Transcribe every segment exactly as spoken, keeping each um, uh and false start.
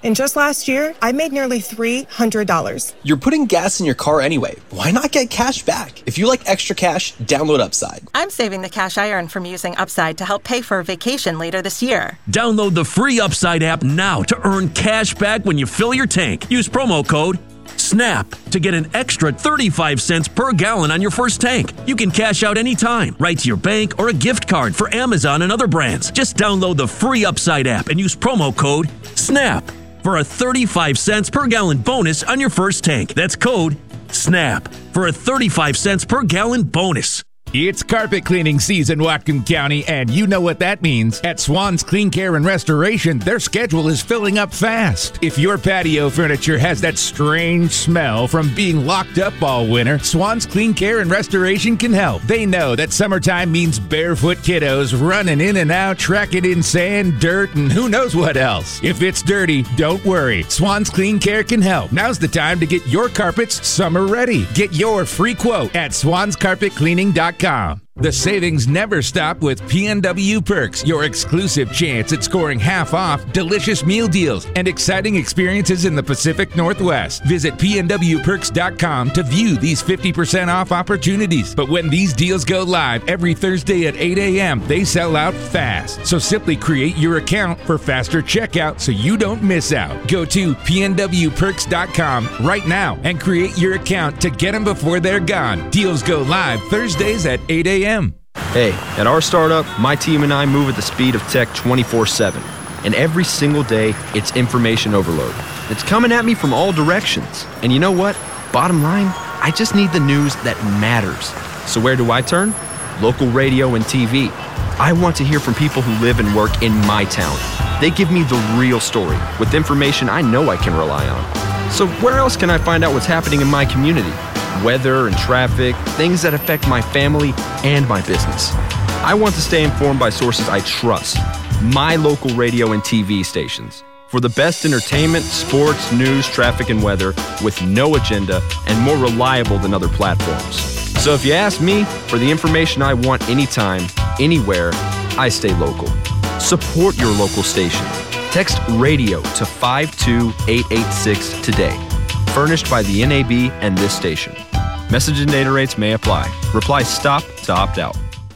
And just last year, I made nearly three hundred dollars. You're putting gas in your car anyway. Why not get cash back? If you like extra cash, download Upside. I'm saving the cash I earn from using Upside to help pay for a vacation later this year. Download the free Upside app now to earn cash back when you fill your tank. Use promo code SNAP to get an extra thirty-five cents per gallon on your first tank. You can cash out anytime, right to your bank or a gift card for Amazon and other brands. Just download the free Upside app and use promo code SNAP for a thirty-five cents per gallon bonus on your first tank. That's code SNAP for a thirty-five cents per gallon bonus. It's carpet cleaning season, Whatcom County, and you know what that means. At Swan's Clean Care and Restoration, their schedule is filling up fast. If your patio furniture has that strange smell from being locked up all winter, Swan's Clean Care and Restoration can help. They know that summertime means barefoot kiddos running in and out, tracking in sand, dirt, and who knows what else. If it's dirty, don't worry. Swan's Clean Care can help. Now's the time to get your carpets summer ready. Get your free quote at swans carpet cleaning dot com. The savings never stop with P N W Perks, your exclusive chance at scoring half off, delicious meal deals, and exciting experiences in the Pacific Northwest. Visit P N W perks dot com to view these fifty percent off opportunities. But when these deals go live every Thursday at eight a.m., they sell out fast. So simply create your account for faster checkout so you don't miss out. Go to P N W perks dot com right now and create your account to get them before they're gone. Deals go live Thursdays at eight a.m. Hey, at our startup, my team and I move at the speed of tech twenty-four seven. And every single day, it's information overload. It's coming at me from all directions. And you know what? Bottom line, I just need the news that matters. So where do I turn? Local radio and T V. I want to hear from people who live and work in my town. They give me the real story with information I know I can rely on. So where else can I find out what's happening in my community? Weather and traffic, things that affect my family and my business. I want to stay informed by sources I trust, my local radio and T V stations, for the best entertainment, sports, news, traffic, and weather with no agenda and more reliable than other platforms. So if you ask me for the information I want anytime, anywhere, I stay local. Support your local station. Text radio to five two eight eight six today. Furnished by the N A B and this station. Message and data rates may apply. Reply STOP to opt out.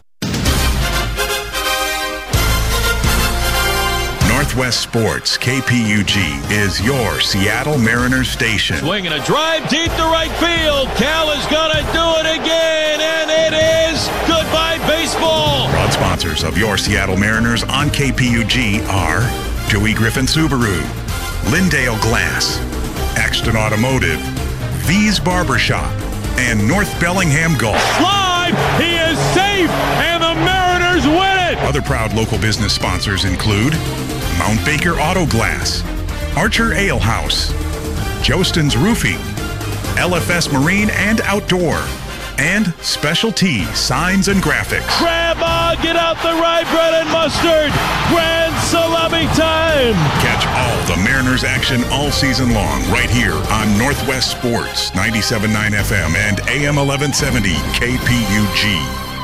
Northwest Sports, K P U G, is your Seattle Mariners station. Swinging a drive deep to right field. Cal is going to do it again, and it is goodbye baseball. Proud sponsors of your Seattle Mariners on K P U G are Joey Griffin Subaru, Lindale Glass, Axton Automotive, V's Barbershop, and North Bellingham Golf. Live, he is safe, and the Mariners win it! Other proud local business sponsors include Mount Baker Auto Glass, Archer Ale House, Jostin's Roofing, L F S Marine and Outdoor, and Specialty Signs and Graphics. Grandma, get out the rye bread and mustard! Grand salami time! Catch all the Mariners action all season long right here on Northwest Sports, ninety-seven point nine F M and A M eleven seventy K P U G.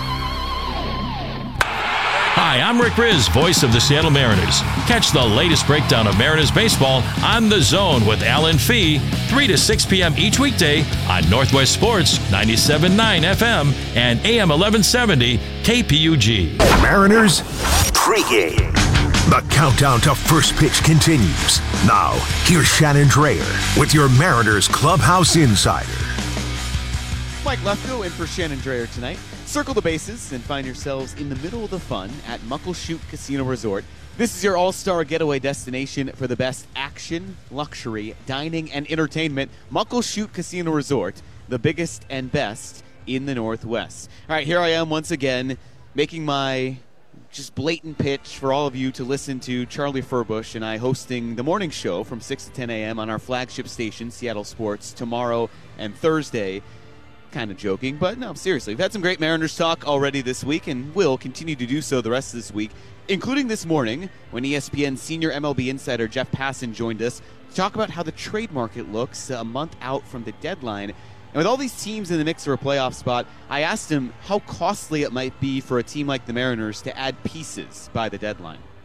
Hi, I'm Rick Riz, voice of the Seattle Mariners. Catch the latest breakdown of Mariners baseball on The Zone with Alan Fee, three to six p.m. each weekday on Northwest Sports, ninety-seven point nine F M and A M eleven seventy K P U G. Mariners pregame. The countdown to first pitch continues. Now, here's Shannon Drayer with your Mariners Clubhouse Insider. Mike Lefko in for Shannon Drayer tonight. Circle the bases and find yourselves in the middle of the fun at Muckleshoot Casino Resort. This is your all-star getaway destination for the best action, luxury, dining, and entertainment. Muckleshoot Casino Resort, the biggest and best in the Northwest. All right, here I am once again making my just blatant pitch for all of you to listen to Charlie Furbush and I hosting the morning show from six to ten a.m. on our flagship station, Seattle Sports, tomorrow and Thursday. Kind of joking, but no, seriously. We've had some great Mariners talk already this week and will continue to do so the rest of this week, including this morning when E S P N senior M L B insider Jeff Passan joined us to talk about how the trade market looks a month out from the deadline. And with all these teams in the mix for a playoff spot, I asked him how costly it might be for a team like the Mariners to add pieces by the deadline.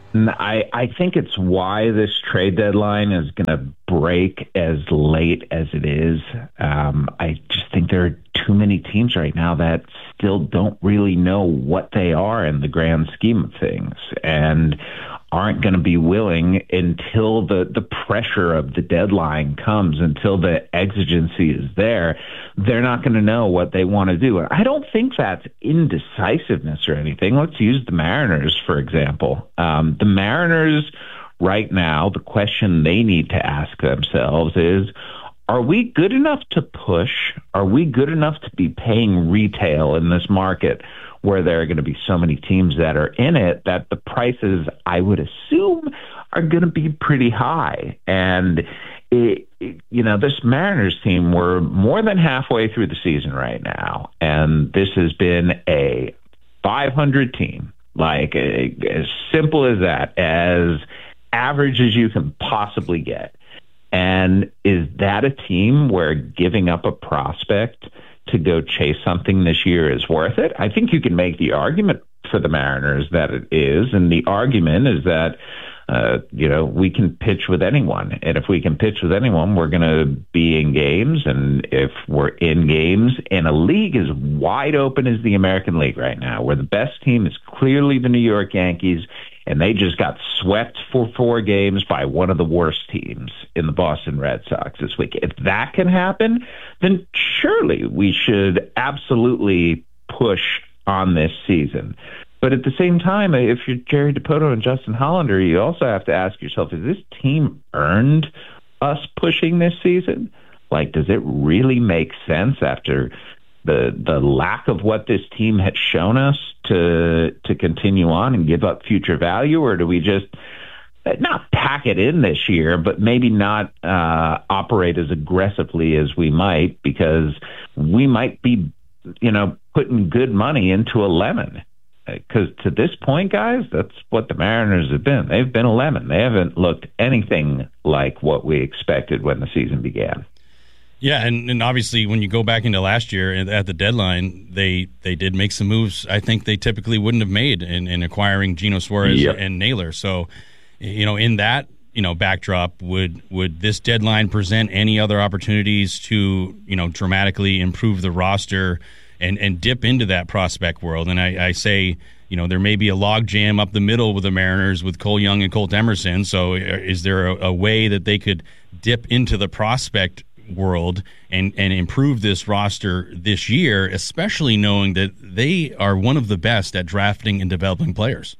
I, I think it's why this trade deadline is going to break as late as it is. Um, I just think there are too many teams right now that still don't really know what they are in the grand scheme of things and aren't going to be willing until the, the pressure of the deadline comes, until the exigency is there. They're not going to know what they want to do. I don't think that's indecisiveness or anything. Let's use the Mariners, for example. Um, the Mariners right now, the question they need to ask themselves is, are we good enough to push? Are we good enough to be paying retail in this market where there are going to be so many teams that are in it that the prices, I would assume, are going to be pretty high? And, it, it, you know, this Mariners team, we're more than halfway through the season right now, and this has been a five hundred team, like a, as simple as that, as average as you can possibly get. And is that a team where giving up a prospect to go chase something this year is worth it? I think you can make the argument for the Mariners that it is, and the argument is that, uh, you know, we can pitch with anyone. And if we can pitch with anyone, we're going to be in games. And if we're in games in a league as wide open as the American League right now, where the best team is clearly the New York Yankees, and they just got swept for four games by one of the worst teams in the Boston Red Sox this week. If that can happen, then surely we should absolutely push on this season. But at the same time, if you're Jerry Dipoto and Justin Hollander, you also have to ask yourself, has this team earned us pushing this season? Like, does it really make sense after the the lack of what this team had shown us to to continue on and give up future value? Or do we just not pack it in this year, but maybe not uh, operate as aggressively as we might, because we might be, you know, putting good money into a lemon? Because to this point, guys, that's what the Mariners have been. They've been a lemon. They haven't looked anything like what we expected when the season began. Yeah, and, and obviously when you go back into last year at the deadline, they they did make some moves I think they typically wouldn't have made in, in acquiring Geno Suarez yep. and Naylor. So, you know, in that, you know, backdrop, would would this deadline present any other opportunities to, you know, dramatically improve the roster and, and dip into that prospect world? And I, I say, you know, there may be a logjam up the middle with the Mariners with Cole Young and Colt Emerson. So is there a, a way that they could dip into the prospect world and, and improve this roster this year, especially knowing that they are one of the best at drafting and developing players?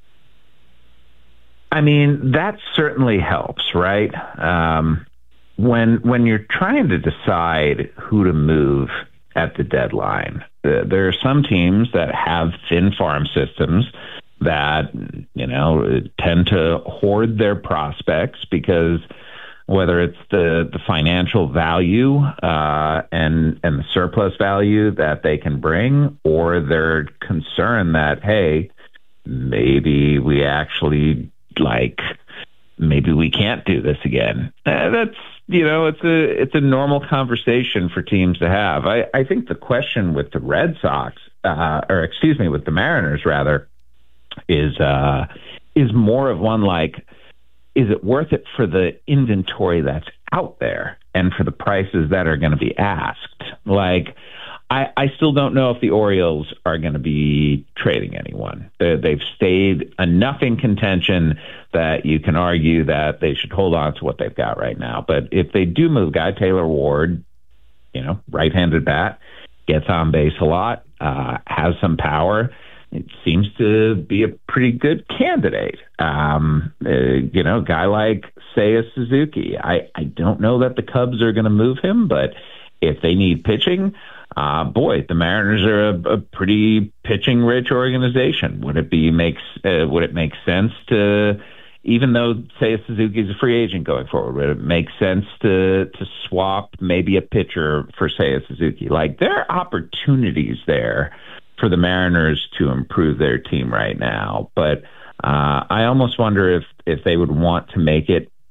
I mean, that certainly helps, right? Um, when when you're trying to decide who to move at the deadline, uh, there are some teams that have thin farm systems that, you know, tend to hoard their prospects because whether it's the, the financial value uh, and and the surplus value that they can bring, or they're concerned that, hey, maybe we actually, like, maybe we can't do this again. Uh, that's, you know, it's a it's a normal conversation for teams to have. I, I think the question with the Red Sox, uh, or excuse me, with the Mariners rather, is uh, is more of one like, is it worth it for the inventory that's out there and for the prices that are going to be asked? Like, I, I still don't know if the Orioles are going to be trading anyone. They, they've stayed enough in contention that you can argue that they should hold on to what they've got right now. But if they do move Guy Taylor Ward, you know, right-handed bat, gets on base a lot, uh, has some power, it seems to be a pretty good candidate. Um, uh, you know, a guy like Seiya Suzuki. I, I don't know that the Cubs are going to move him, but if they need pitching, uh, boy, the Mariners are a, a pretty pitching-rich organization. Would it be makes uh, would it make sense to, even though Seiya Suzuki is a free agent going forward, would it make sense to to swap maybe a pitcher for Seiya Suzuki? Like, there are opportunities there for the Mariners to improve their team right now. But uh, I almost wonder if, if they would want to make it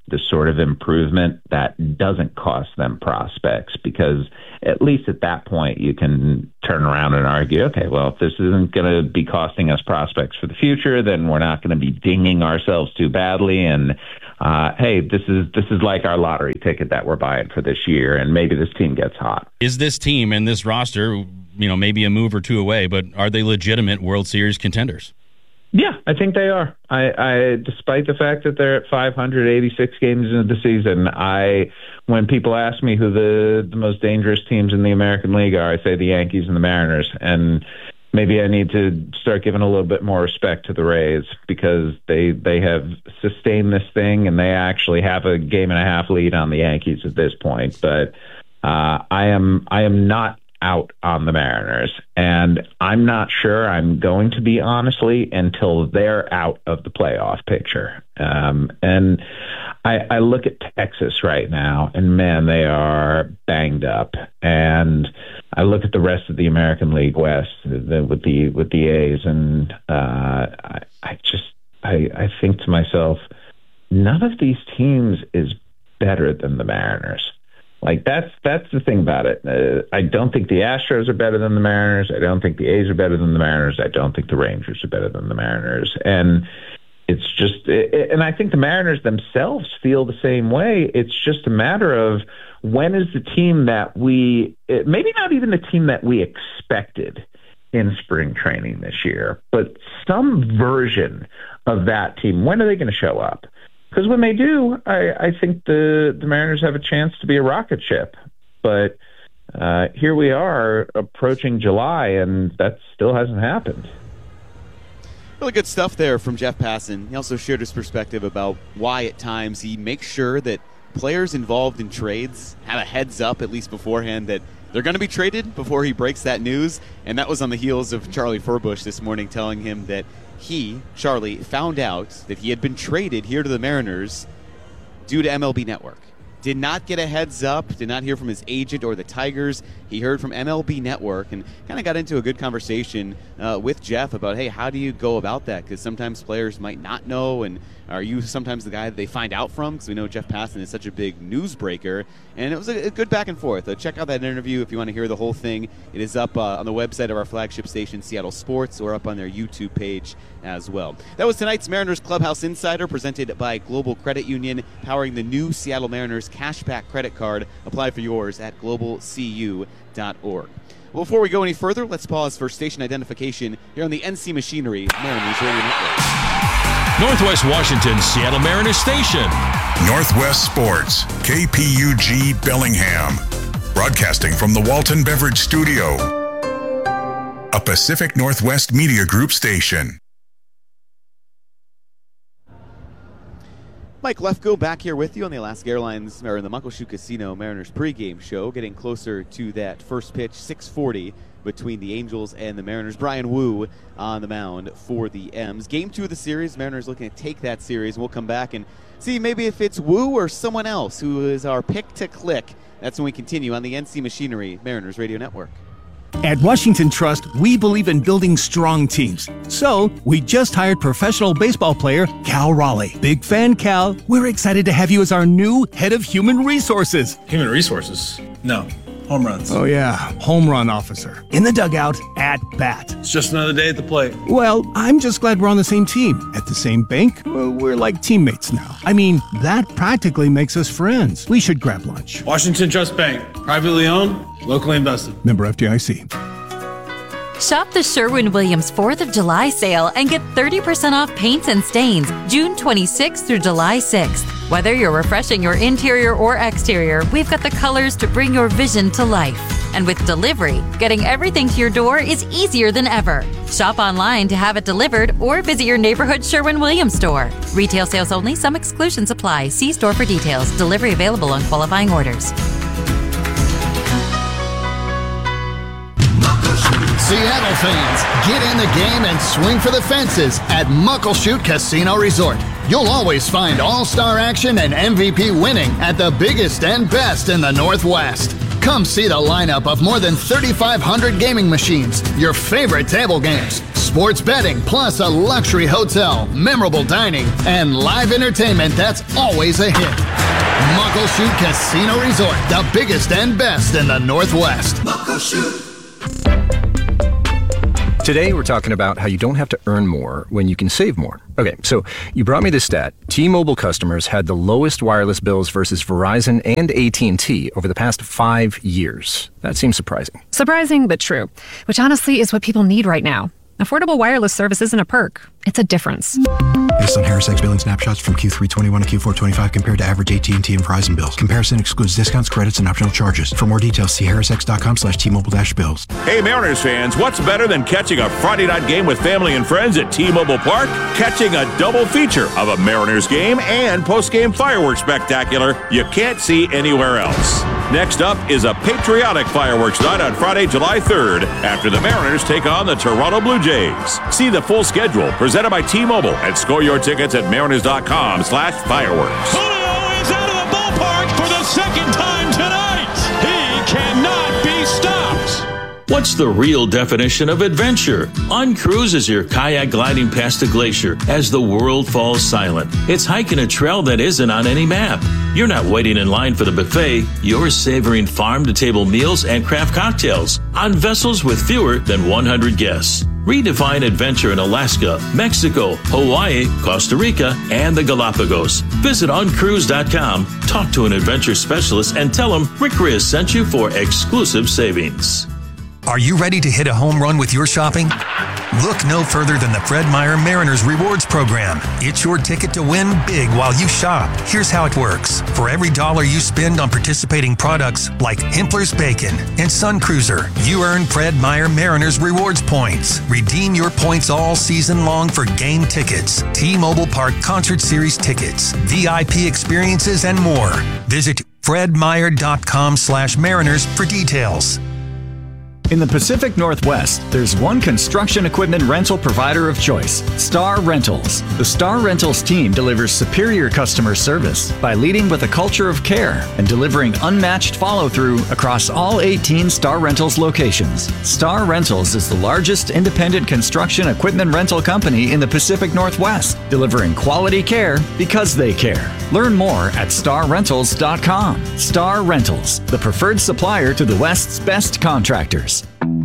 the sort of improvement that doesn't cost them prospects, because at least at that point you can turn around and argue, okay, well, if this isn't going to be costing us prospects for the future, then we're not going to be dinging ourselves too badly. And uh, hey, this is this is like our lottery ticket that we're buying for this year, and maybe this team gets hot. Is this team and this roster, you know, maybe a move or two away, but are they legitimate World Series contenders? Yeah, I think they are. I, I, despite the fact that they're at five hundred eighty-six games into the season, I, when people ask me who the, the most dangerous teams in the American League are, I say the Yankees and the Mariners. And maybe I need to start giving a little bit more respect to the Rays, because they they have sustained this thing, and they actually have a game and a half lead on the Yankees at this point. But uh, I am I am not out on the Mariners, and I'm not sure I'm going to be, honestly, until they're out of the playoff picture. Um, and I, I look at Texas right now, and man, they are banged up. And I look at the rest of the American League West the, with the with the A's, and uh, I, I just I, I think to myself, none of these teams is better than the Mariners. Like, that's that's the thing about it. Uh, I don't think the Astros are better than the Mariners. I don't think the A's are better than the Mariners. I don't think the Rangers are better than the Mariners. And it's just, it, and I think the Mariners themselves feel the same way. It's just a matter of when is the team that we, it, maybe not even the team that we expected in spring training this year, but some version of that team. When are they going to show up? Because when they do, I, I think the, the Mariners have a chance to be a rocket ship. But uh, here we are approaching July, and that still hasn't happened. Really good stuff there from Jeff Passan. He also shared his perspective about why at times he makes sure that players involved in trades have a heads up, at least beforehand, that they're going to be traded before he breaks that news. And that was on the heels of Charlie Furbush this morning telling him that he, Charlie, found out that he had been traded here to the Mariners due to M L B Network. Did not get a heads up, did not hear from his agent or the Tigers. He heard from M L B Network and kind of got into a good conversation uh, with Jeff about, hey, how do you go about that? Because sometimes players might not know, and are you sometimes the guy that they find out from? Because we know Jeff Passan is such a big newsbreaker. And it was a, a good back and forth. Uh, check out that interview if you want to hear the whole thing. It is up uh, on the website of our flagship station, Seattle Sports, or up on their YouTube page as well. That was tonight's Mariners Clubhouse Insider, presented by Global Credit Union, powering the new Seattle Mariners Cashback Credit Card. Apply for yours at global c u dot org. Well, before we go any further, let's pause for station identification here on the N C Machinery Mariners Radio Network. Northwest Washington's Seattle Mariners Station. Northwest Sports, K P U G Bellingham. Broadcasting from the Walton Beverage Studio. A Pacific Northwest Media Group station. Mike Lefko back here with you on the Alaska Airlines, or in the Muckleshoot Casino Mariners pregame show, getting closer to that first pitch, six forty between the Angels and the Mariners. Brian Wu on the mound for the M's. Game two of the series, Mariners looking to take that series. We'll come back and see maybe if it's Wu or someone else who is our pick to click. That's when we continue on the N C Machinery Mariners Radio Network. At Washington Trust, we believe in building strong teams. So, we just hired professional baseball player Cal Raleigh. Big fan, Cal. We're excited to have you as our new head of human resources. Human resources? No. Home runs. Oh, yeah. Home run officer. In the dugout, at bat. It's just another day at the plate. Well, I'm just glad we're on the same team. At the same bank, well, we're like teammates now. I mean, that practically makes us friends. We should grab lunch. Washington Trust Bank. Privately owned, locally invested. Member F D I C. Shop the Sherwin-Williams fourth of July sale and get thirty percent off paints and stains June twenty-sixth through July sixth. Whether you're refreshing your interior or exterior, we've got the colors to bring your vision to life. And with delivery, getting everything to your door is easier than ever. Shop online to have it delivered or visit your neighborhood Sherwin-Williams store. Retail sales only. Some exclusions apply. See store for details. Delivery available on qualifying orders. Seattle fans, get in the game and swing for the fences at Muckleshoot Casino Resort. You'll always find all-star action and M V P winning at the biggest and best in the Northwest. Come see the lineup of more than thirty-five hundred gaming machines, your favorite table games, sports betting, plus a luxury hotel, memorable dining, and live entertainment that's always a hit. Muckleshoot Casino Resort, the biggest and best in the Northwest. Muckleshoot. Today, we're talking about how you don't have to earn more when you can save more. Okay, so you brought me this stat. T-Mobile customers had the lowest wireless bills versus Verizon and A T and T over the past five years. That seems surprising. Surprising, but true. Which honestly is what people need right now. Affordable wireless service isn't a perk. It's a difference. Based on HarrisX billing snapshots from Q three twenty-one to Q four twenty-five compared to average A T and T and Verizon bills. Comparison excludes discounts, credits, and optional charges. For more details, see harrisx.com slash T-Mobile dash bills. Hey, Mariners fans, what's better than catching a Friday night game with family and friends at T-Mobile Park? Catching a double feature of a Mariners game and post-game fireworks spectacular you can't see anywhere else. Next up is a patriotic fireworks night on Friday, July third, after the Mariners take on the Toronto Blue Jays. See the full schedule presented by T-Mobile and score your tickets at mariners.com slash fireworks. Julio is out of the ballpark for the second time tonight. He cannot be stopped. What's the real definition of adventure? Uncruise is your kayak gliding past a glacier as the world falls silent. It's hiking a trail that isn't on any map. You're not waiting in line for the buffet. You're savoring farm-to-table meals and craft cocktails on vessels with fewer than one hundred guests. Redefine adventure in Alaska, Mexico, Hawaii, Costa Rica, and the Galapagos. Visit uncruise dot com, talk to an adventure specialist, and tell them Rick Riz sent you for exclusive savings. Are you ready to hit a home run with your shopping? Look no further than the Fred Meyer Mariners Rewards Program. It's your ticket to win big while you shop. Here's how it works. For every dollar you spend on participating products like Hempler's Bacon and Sun Cruiser, you earn Fred Meyer Mariners Rewards points. Redeem your points all season long for game tickets, T-Mobile Park Concert Series tickets, V I P experiences, and more. Visit fredmeyer.com slash mariners for details. In the Pacific Northwest, there's one construction equipment rental provider of choice, Star Rentals. The Star Rentals team delivers superior customer service by leading with a culture of care and delivering unmatched follow-through across all eighteen Star Rentals locations. Star Rentals is the largest independent construction equipment rental company in the Pacific Northwest, delivering quality care because they care. Learn more at star rentals dot com. Star Rentals, the preferred supplier to the West's best contractors.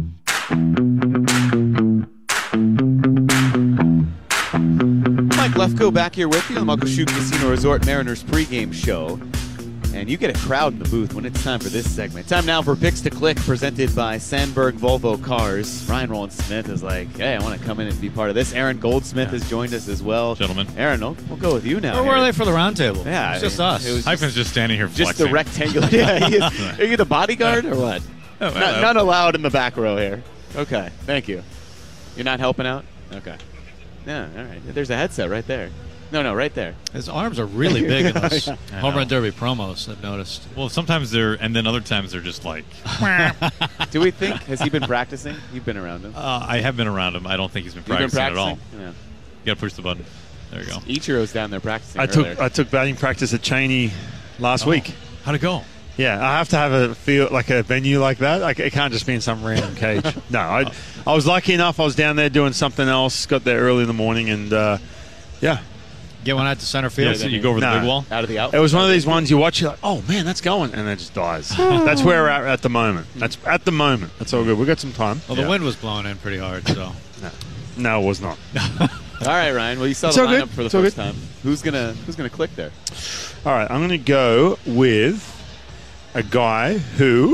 Mike Lefko back here with you on the Muckleshoot Casino Resort Mariners pregame show. And you get a crowd in the booth when it's time for this segment. Time now for Picks to Click, presented by Sandberg Volvo Cars. Ryan Rowland-Smith is like, hey, I want to come in and be part of this. Aaron Goldsmith yeah. has joined us as well. Gentlemen. Aaron, we'll, we'll go with you now. Where were they for the roundtable? Yeah. It's just I mean, us. It was Hyphen's just, just standing here flexing. Just the rectangular. Yeah, he is, are you the bodyguard or what? Oh, not, none allowed in the back row here. Okay, thank you. You're not helping out? Okay. Yeah, all right. There's a headset right there. No, no, right there. His arms are really big in those home run derby promos, I've noticed. Well, sometimes they're, and then other times they're just like. Do we think, has he been practicing? You've been around him. Uh, I have been around him. I don't think he's been practicing, been practicing? at all. Yeah. You got to push the button. There you go. Ichiro's down there practicing I took earlier. I took batting practice at Cheney last oh. week. How'd it go? Yeah, I have to have a feel like a venue like that. Like, it can't just be in some random cage. No, I, I was lucky enough. I was down there doing something else. Got there early in the morning, and uh, yeah. Get one out to center field. Yeah, so you go over no, the big wall? Out of the out. It was one of these ones you watch, you're like, oh man, that's going, and then it just dies. That's where we're at at the moment. That's at the moment. That's all good. We've got some time. Well, the yeah. wind was blowing in pretty hard, so. no. no, it was not. All right, Ryan. Well, you saw it's the all lineup good. for the it's first time. Who's gonna Who's gonna click there? All right, I'm gonna go with a guy who.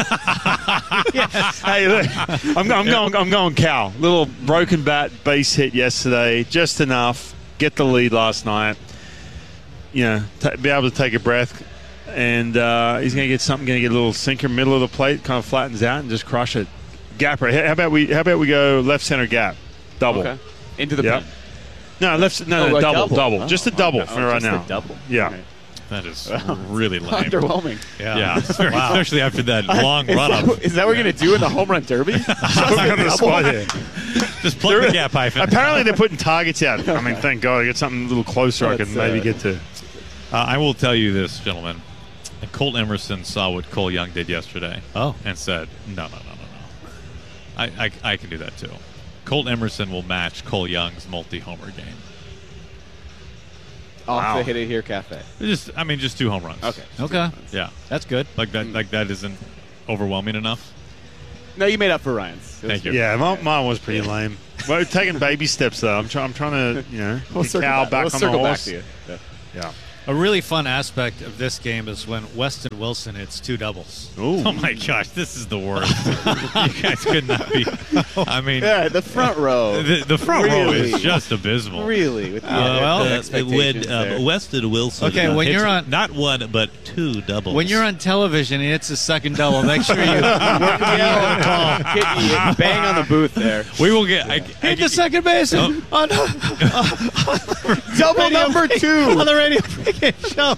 yes. Hey, look, I'm, I'm going. I'm going. Cal. Little broken bat base hit yesterday, just enough. Get the lead last night. You know, t- be able to take a breath, and uh, he's going to get something. Going to get a little sinker, middle of the plate, kind of flattens out, and just crush it. Gapper. How about we? How about we go left center gap, double Okay. Into the yep. pen. No, left. No, Oh, no, like double, double. double, Oh, just a double oh, for right just a now. double. Yeah. Okay. That is Wow. really lame. Underwhelming. Yeah, yeah. Especially after that long is run that, up. Is that what we're going to do in the home run derby? Put me on the spot here. Just plug the gap, hyphen. Apparently, they're putting targets out. I mean, thank God, I get something a little closer. I That's, can maybe uh, get to. Uh, I will tell you this, gentlemen. Colt Emerson saw what Cole Young did yesterday. Oh. And said, no, no, no, no, no. I, I, I can do that too. Colt Emerson will match Cole Young's multi-homer game. Off Wow. the Hit It Here Cafe. Just, I mean, just two home runs. Okay. Okay. Yeah, that's good. Like that. Like that isn't overwhelming enough. No, you made up for Ryan's. It was Thank you. good. Yeah, mine, mine was pretty lame. We're taking baby steps though. I'm, try, I'm trying to, you know, We'll get circle Cal back- back, we'll on circle the back horse. to you. Yeah. Yeah. A really fun aspect of this game is when Weston Wilson hits two doubles. Ooh. Oh my gosh, this is the worst. You guys could not be. I mean, Yeah, the front row. The, the front row Really? is just abysmal. Really? With the, Uh, well, the uh, expectations when, uh, there. Weston Wilson. Okay, when hits you're on- not one but two doubles. When you're on television and it's a second double, make sure you work the yell and call. Get you bang on the booth there. we will get. I, Hit the second base Oh. on, Double number two on the radio pregame show.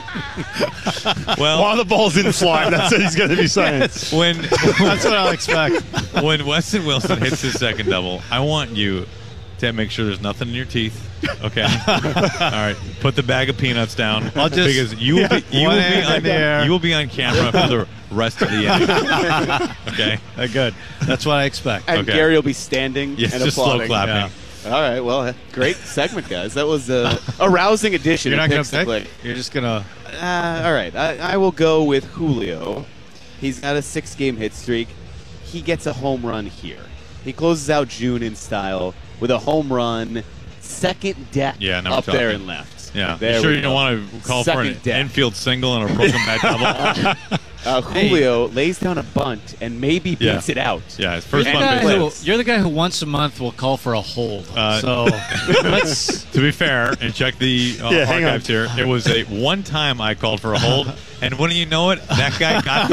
well, While the ball's in flight, that's what he's going to be saying. when That's what I'll expect. when Weston Wilson hits his second double, I want you to make sure there's nothing in your teeth. Okay. All right. Put the bag of peanuts down. I'll just- because you will be you One will be hand on in the air. you will be on camera for the rest of the inning. Okay. Uh, good. That's what I expect. And Okay. Gary will be standing Yes, and just slow applauding. clapping. All right, well, great segment, guys. That was a, a rousing edition You're of not going Picks to to pick? Play. You're just going to... Uh, all right, I, I will go with Julio. He's got a six-game hit streak. He gets a home run here. He closes out June in style with a home run, second deck Yeah, now we're up there talking. and left. Yeah. There you sure we you go. don't want to call Second for an deck. infield single and a broken bat double? Uh, Julio lays down a bunt and maybe Yeah. beats it out. Yeah, his first And bunt Guy pitch. who- lives. you're the guy who once a month will call for a hold. Uh, so let's... To be fair, and check the uh, Yeah, hang archives here, it was a one time I called for a hold, and wouldn't you know it, that guy got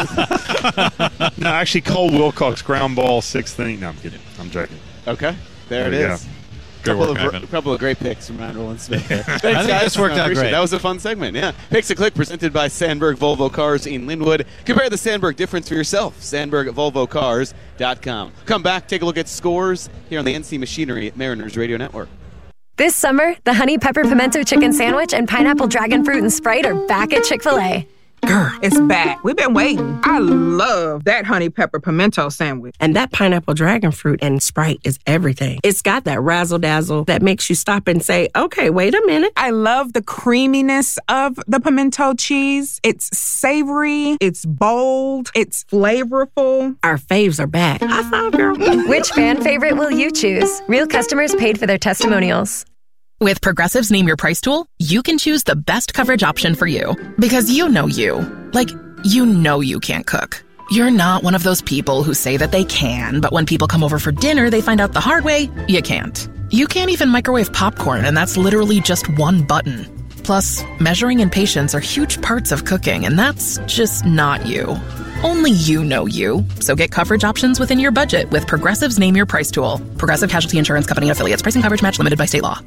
the hold. No, actually, Cole Wilcox, ground ball, sixth inning. No, I'm kidding. I'm joking. Okay, there, There it we is. go. Good Couple work, of, Ivan. couple of great picks from Ryan Roland Smith there. Thanks, think guys. this worked I out appreciate it. great. That was a fun segment, yeah. Picks a Click presented by Sandberg Volvo Cars in Linwood. Compare the Sandberg difference for yourself. Sandberg Volvo Cars dot com. Come back, take a look at scores here on the N C Machinery Mariners Radio Network. This summer, the Honey Pepper Pimento Chicken Sandwich and Pineapple Dragon Fruit and Sprite are back at Chick-fil-A. Grr, it's back. We've been waiting. I love that honey pepper pimento sandwich. And that pineapple dragon fruit and Sprite is everything. It's got that razzle dazzle that makes you stop and say, okay, wait a minute. I love the creaminess of the pimento cheese. It's savory, it's bold, it's flavorful. Our faves are back. I thought, girl. Which fan favorite will you choose? Real customers paid for their testimonials. With Progressive's Name Your Price tool, you can choose the best coverage option for you. Because you know you. Like, you know you can't cook. You're not one of those people who say that they can, but when people come over for dinner, they find out the hard way, you can't. You can't even microwave popcorn, and that's literally just one button. Plus, measuring and patience are huge parts of cooking, and that's just not you. Only you know you. So get coverage options within your budget with Progressive's Name Your Price tool. Progressive Casualty Insurance Company affiliates. Pricing coverage match limited by state law.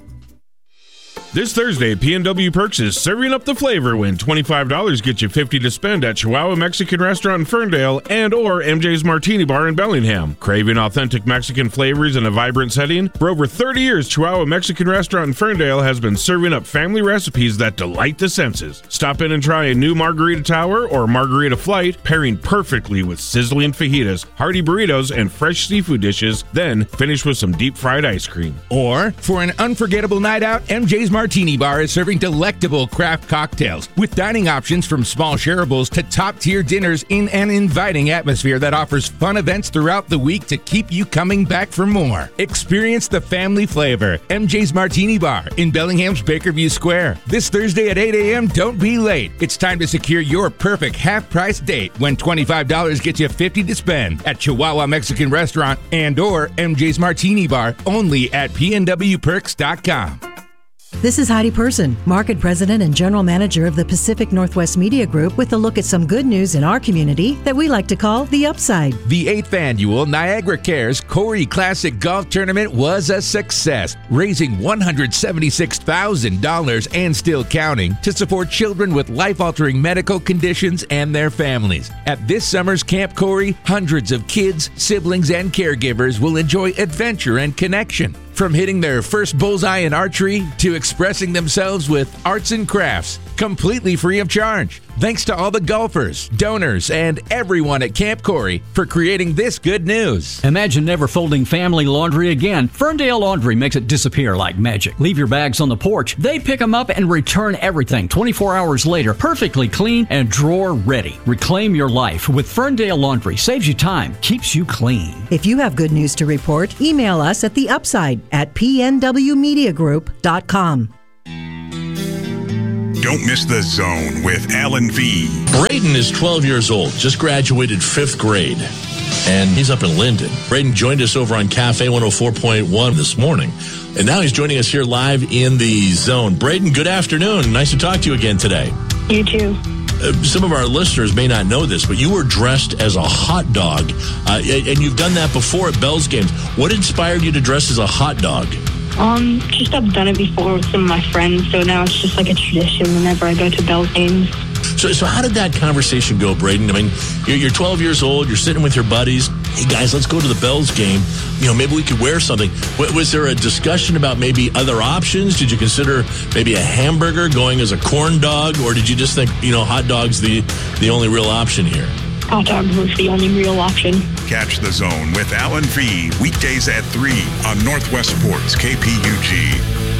This Thursday, P and W Perks is serving up the flavor when twenty-five dollars gets you fifty dollars to spend at Chihuahua Mexican Restaurant in Ferndale and or M J's Martini Bar in Bellingham. Craving authentic Mexican flavors in a vibrant setting? For over thirty years, Chihuahua Mexican Restaurant in Ferndale has been serving up family recipes that delight the senses. Stop in and try a new Margarita Tower or Margarita Flight, pairing perfectly with sizzling fajitas, hearty burritos, and fresh seafood dishes, then finish with some deep-fried ice cream. Or, for an unforgettable night out, M J's Martini Bar is serving delectable craft cocktails with dining options from small shareables to top-tier dinners in an inviting atmosphere that offers fun events throughout the week to keep you coming back for more. Experience the family flavor. M J's Martini Bar in Bellingham's Bakerview Square. This Thursday at eight a.m., don't be late. It's time to secure your perfect half-price date when twenty-five dollars gets you fifty dollars to spend at Chihuahua Mexican Restaurant and or M J's Martini Bar only at P N W perks dot com. This is Heidi Person, Market President and General Manager of the Pacific Northwest Media Group, with a look at some good news in our community that we like to call the upside. The eighth annual Niagara Cares Corey Classic Golf Tournament was a success, raising one hundred seventy-six thousand dollars and still counting to support children with life-altering medical conditions and their families. At this summer's Camp Corey, hundreds of kids, siblings, and caregivers will enjoy adventure and connection. From hitting their first bullseye in archery to expressing themselves with arts and crafts, completely free of charge. Thanks to all the golfers, donors, and everyone at Camp Corey for creating this good news. Imagine never folding family laundry again. Ferndale Laundry makes it disappear like magic. Leave your bags on the porch. They pick them up and return everything twenty-four hours later, perfectly clean and drawer ready. Reclaim your life with Ferndale Laundry. Saves you time, keeps you clean. If you have good news to report, email us at the upside at p n w media group dot com. Don't miss The Zone with Alan V. Braden is twelve years old, just graduated fifth grade, and he's up in Linden. Braden joined us over on Cafe one oh four point one this morning, and now he's joining us here live in The Zone. Braden, good afternoon. Nice to talk to you again today. You too. Uh, some of our listeners may not know this, but you were dressed as a hot dog, uh, and you've done that before at Bell's games. What inspired you to dress as a hot dog? Um, just I've done it before with some of my friends, so now it's just like a tradition whenever I go to Bell's games. So, so how did that conversation go, Braden? I mean, you're, you're twelve years old, you're sitting with your buddies. Hey, guys, let's go to the Bell's game. You know, maybe we could wear something. W- was there a discussion about maybe other options? Did you consider maybe a hamburger going as a corn dog? Or did you just think, you know, hot dog's the, the only real option here? Hot dog was the only real option. Catch The Zone with Alan V. weekdays at three on Northwest Sports K P U G.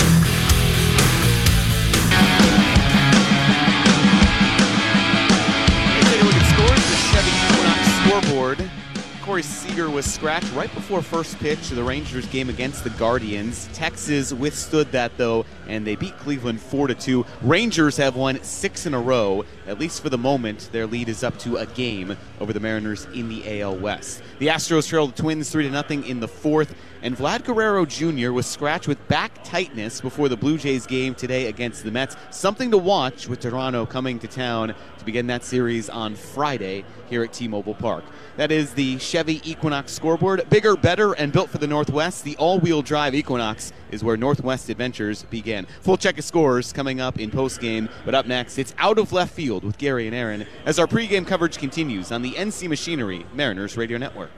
Take a look at scores. The Chevy Equinox scoreboard. Corey Seager was scratched right before first pitch of the Rangers game against the Guardians. Texas withstood that, though, and they beat Cleveland four to two. Rangers have won six in a row. At least for the moment, their lead is up to a game over the Mariners in the A L West. The Astros trailed the Twins three to nothing in the fourth, and Vlad Guerrero Junior was scratched with back tightness before the Blue Jays game today against the Mets. Something to watch with Toronto coming to town to begin that series on Friday here at T-Mobile Park. That is the Chevy Equinox scoreboard. Bigger, better, and built for the Northwest. The all-wheel drive Equinox is where Northwest adventures began. Full check of scores coming up in postgame, but up next, it's Out of Left Field with Gary and Aaron as our pregame coverage continues on the N C Machinery Mariners Radio Network.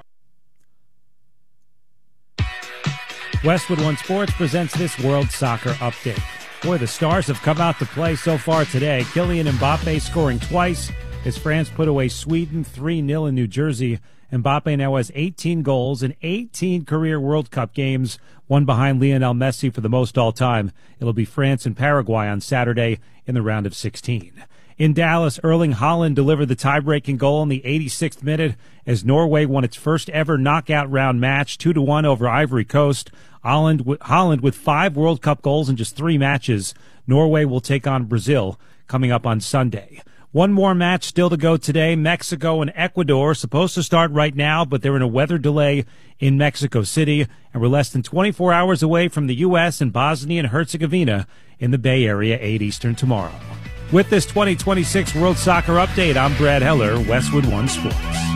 Westwood One Sports presents this World Soccer Update. Boy, the stars have come out to play so far today. Kylian Mbappe scoring twice as France put away Sweden three nil in New Jersey. Mbappe now has eighteen goals in eighteen career World Cup games, one behind Lionel Messi for the most all-time. It'll be France and Paraguay on Saturday in the round of sixteen. In Dallas, Erling Haaland delivered the tie-breaking goal in the eighty-sixth minute as Norway won its first ever knockout round match, two to one over Ivory Coast. Haaland, Haaland with five World Cup goals in just three matches. Norway will take on Brazil coming up on Sunday. One more match still to go today. Mexico and Ecuador supposed to start right now, but they're in a weather delay in Mexico City, and we're less than twenty-four hours away from the U S and Bosnia and Herzegovina in the Bay Area, eight Eastern tomorrow. With this twenty twenty-six World Soccer Update, I'm Brad Heller, Westwood One Sports.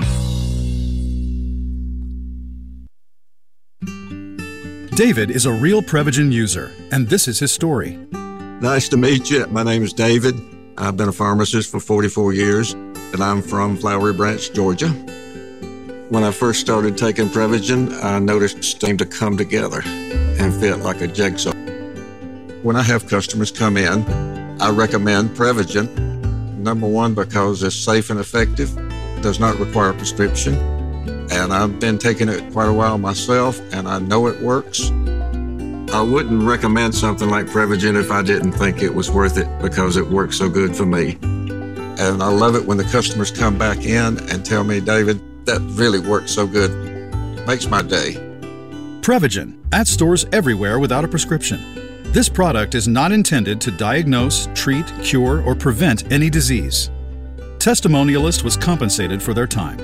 David is a real Prevagen user, and this is his story. Nice to meet you. My name is David. I've been a pharmacist for forty-four years, and I'm from Flowery Branch, Georgia. When I first started taking Prevagen, I noticed it seemed to come together and fit like a jigsaw. When I have customers come in, I recommend Prevagen. Number one, because it's safe and effective, does not require a prescription, and I've been taking it quite a while myself, and I know it works. I wouldn't recommend something like Prevagen if I didn't think it was worth it because it works so good for me. And I love it when the customers come back in and tell me, David, that really works so good. Makes my day. Prevagen, at stores everywhere without a prescription. This product is not intended to diagnose, treat, cure, or prevent any disease. Testimonialist was compensated for their time.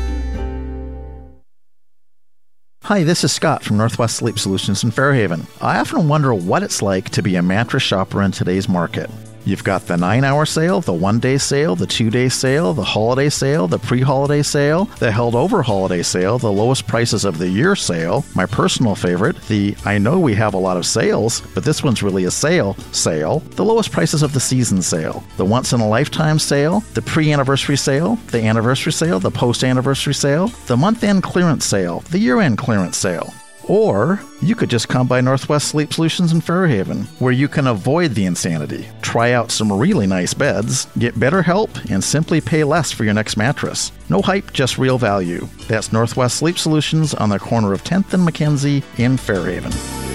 Hi, this is Scott from Northwest Sleep Solutions in Fairhaven. I often wonder what it's like to be a mattress shopper in today's market. You've got the nine-hour sale, the one-day sale, the two-day sale, the holiday sale, the pre-holiday sale, the held-over holiday sale, the lowest prices of the year sale, my personal favorite, the I know we have a lot of sales, but this one's really a sale sale, the lowest prices of the season sale, the once-in-a-lifetime sale, the pre-anniversary sale, the anniversary sale, the post-anniversary sale, the month-end clearance sale, the year-end clearance sale. Or you could just come by Northwest Sleep Solutions in Fairhaven, where you can avoid the insanity, try out some really nice beds, get better help, and simply pay less for your next mattress. No hype, just real value. That's Northwest Sleep Solutions on the corner of tenth and Mackenzie in Fairhaven.